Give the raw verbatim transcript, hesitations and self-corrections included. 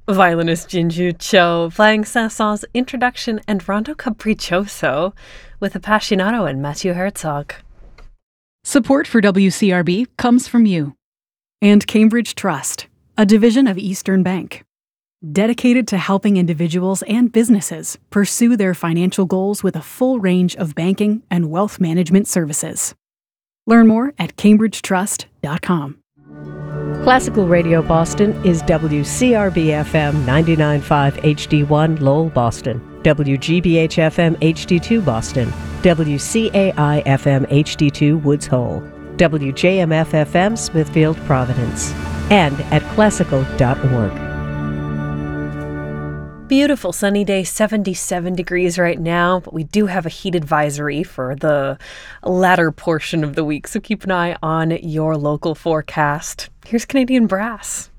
Violinist Jinju Cho playing Saint-Saëns' Introduction and Rondo Capriccioso with Appassionato and Matthew Herzog. Support for W C R B comes from you and Cambridge Trust, a division of Eastern Bank, dedicated to helping individuals and businesses pursue their financial goals with a full range of banking and wealth management services. Learn more at cambridge trust dot com. Classical Radio Boston is W C R B F M ninety-nine point five H D one Lowell, Boston, W G B H F M H D two Boston, W C A I F M H D two Woods Hole, W J M F F M Smithfield, Providence, and at classical dot org. Beautiful sunny day, seventy-seven degrees right now, but we do have a heat advisory for the latter portion of the week, so keep an eye on your local forecast. Here's Canadian Brass.